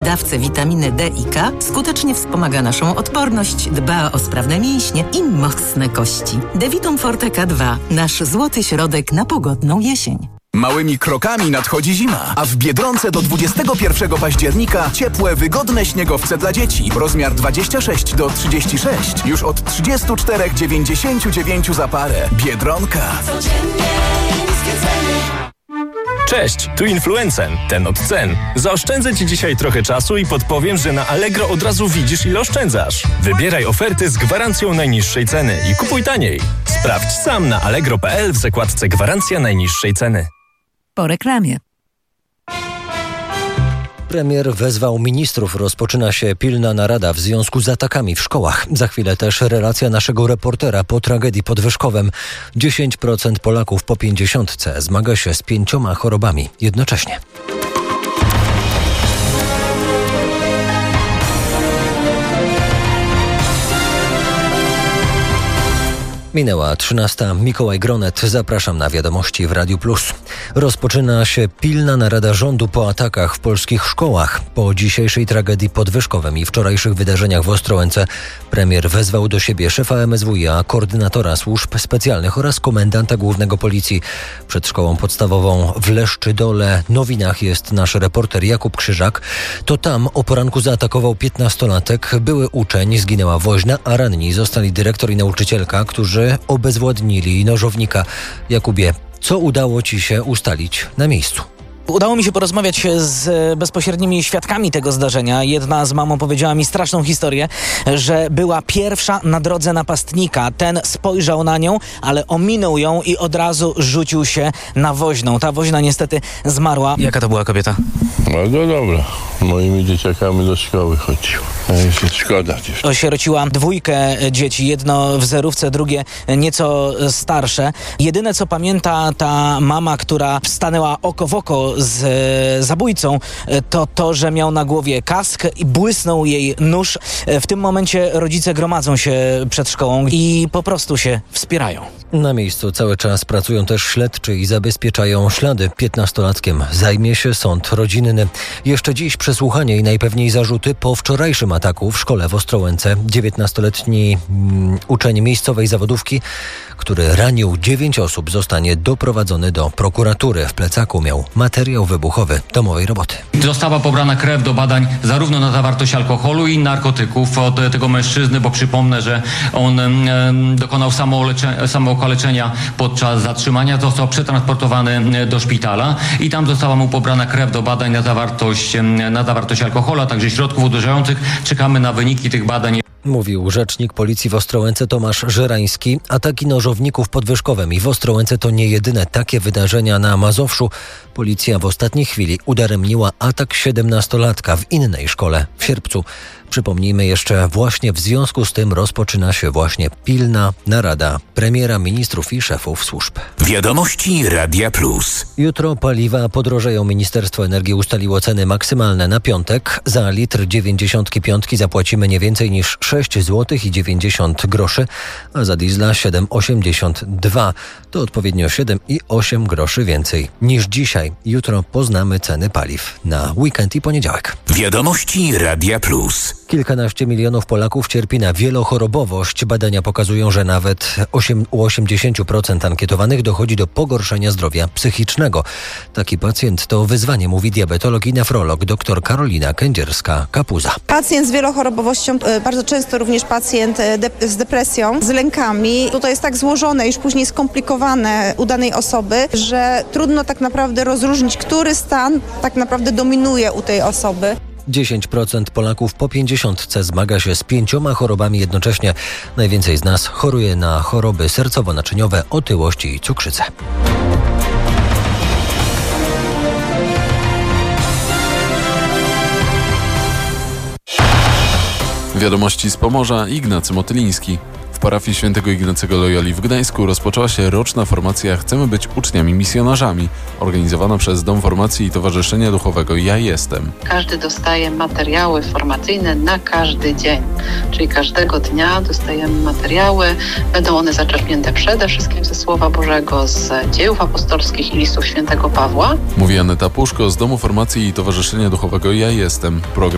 dawce witaminy D i K skutecznie wspomaga naszą odporność, dba o sprawne mięśnie i mocne kości. Devitum Forte K2. Nasz złoty środek na pogodną jesień. Małymi krokami nadchodzi zima, a w Biedronce do 21 października ciepłe, wygodne śniegowce dla dzieci. Rozmiar 26 do 36. Już od 34,99 za parę. Biedronka. Cześć, tu Influencen, ten od cen. Zaoszczędzę Ci dzisiaj trochę czasu i podpowiem, że na Allegro od razu widzisz, ile oszczędzasz. Wybieraj oferty z gwarancją najniższej ceny i kupuj taniej. Sprawdź sam na allegro.pl w zakładce Gwarancja najniższej ceny. Po reklamie. Premier wezwał ministrów. Rozpoczyna się pilna narada w związku z atakami w szkołach. Za chwilę też relacja naszego reportera po tragedii pod Wyszkowem. 10% Polaków po 50 zmaga się z 5 chorobami jednocześnie. Minęła 13. Mikołaj Gronet. Zapraszam na wiadomości w Radiu Plus. Rozpoczyna się pilna narada rządu po atakach w polskich szkołach. Po dzisiejszej tragedii pod Wyszkowem i wczorajszych wydarzeniach w Ostrołęce premier wezwał do siebie szefa MSWiA, koordynatora służb specjalnych oraz komendanta głównego policji. Przed szkołą podstawową w Leszczydole Nowinach jest nasz reporter Jakub Krzyżak. To tam o poranku zaatakował 15-latek. Były uczeń, zginęła woźna, a ranni zostali dyrektor i nauczycielka, którzy obezwładnili nożownika. Jakubie, co udało Ci się ustalić na miejscu? Udało mi się porozmawiać z bezpośrednimi świadkami tego zdarzenia. Jedna z mamą powiedziała mi straszną historię, że była pierwsza na drodze napastnika. Ten spojrzał na nią, ale ominął ją i od razu rzucił się na woźną. Ta woźna niestety zmarła. Jaka to była kobieta? Bardzo dobra. Moimi dzieciakami do szkoły chodziła. Szkoda. Osierociła 2 dzieci. Jedno w zerówce, drugie nieco starsze. Jedyne co pamięta ta mama, która stanęła oko w oko z zabójcą, to, że miał na głowie kask i błysnął jej nóż. W tym momencie rodzice gromadzą się przed szkołą i po prostu się wspierają. Na miejscu cały czas pracują też śledczy i zabezpieczają ślady. 15-latkiem zajmie się sąd rodzinny. Jeszcze dziś przesłuchanie i najpewniej zarzuty po wczorajszym ataku w szkole w Ostrołęce. 19-letni uczeń miejscowej zawodówki, który ranił 9 osób, zostanie doprowadzony do prokuratury. W plecaku miał materiał wybuchowy domowej roboty. Została pobrana krew do badań zarówno na zawartość alkoholu i narkotyków od tego mężczyzny, bo przypomnę, że on dokonał samookaleczenia podczas zatrzymania, został przetransportowany do szpitala i tam została mu pobrana krew do badań na zawartość alkoholu, a także środków odurzających. Czekamy na wyniki tych badań. Mówił rzecznik policji w Ostrołęce Tomasz Żerański. Ataki nożowników pod Wyszkowem i w Ostrołęce to nie jedyne takie wydarzenia na Mazowszu. Policja w ostatniej chwili udaremniła atak 17-latka w innej szkole w Sierpcu. Przypomnijmy jeszcze, właśnie w związku z tym rozpoczyna się właśnie pilna narada premiera, ministrów i szefów służb. Wiadomości Radia Plus. Jutro paliwa podrożeją. Ministerstwo Energii ustaliło ceny maksymalne na piątek. Za litr 95 zapłacimy nie więcej niż 6,90 zł, a za diesla 7,82. To odpowiednio 7 i 8 groszy więcej niż dzisiaj. Jutro poznamy ceny paliw na weekend i poniedziałek. Wiadomości Radia Plus. Kilkanaście milionów Polaków cierpi na wielochorobowość. Badania pokazują, że nawet u 80% ankietowanych dochodzi do pogorszenia zdrowia psychicznego. Taki pacjent to wyzwanie, mówi diabetolog i nefrolog dr Karolina Kędzierska-Kapuza. Pacjent z wielochorobowością, bardzo często również pacjent z depresją, z lękami. To jest tak złożone, już później skomplikowane u danej osoby, że trudno tak naprawdę rozróżnić, który stan tak naprawdę dominuje u tej osoby. 10% Polaków po 50 zmaga się z 5 chorobami jednocześnie. Najwięcej z nas choruje na choroby sercowo-naczyniowe, otyłość i cukrzycę. Wiadomości z Pomorza, Ignacy Motyliński. W parafii świętego Ignacego Loyoli w Gdańsku rozpoczęła się roczna formacja Chcemy być uczniami misjonarzami, organizowana przez Dom Formacji i Towarzyszenia Duchowego Ja Jestem. Każdy dostaje materiały formacyjne na każdy dzień, czyli każdego dnia dostajemy materiały. Będą one zaczerpnięte przede wszystkim ze Słowa Bożego, z Dziejów Apostolskich i listów świętego Pawła. Mówi Aneta Puszko z Domu Formacji i Towarzyszenia Duchowego Ja Jestem. Program